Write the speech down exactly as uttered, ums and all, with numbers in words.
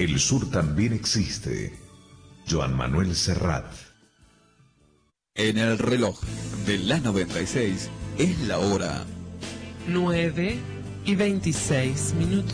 El sur también existe. Joan Manuel Serrat. En el reloj de la noventa y seis es la hora nueve y veintiséis minutos.